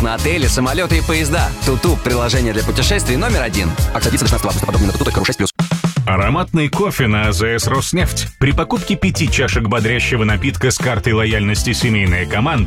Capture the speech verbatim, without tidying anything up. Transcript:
на отели, самолеты и поезда. Туту – приложение для путешествий номер один. Акция длится до шестнадцатого августа. Подробнее на туту точка ру шесть плюс. Ароматный кофе на АЗС «Роснефть». При покупке пяти чашек бодрящего напитка с картой лояльности «Семейная команда»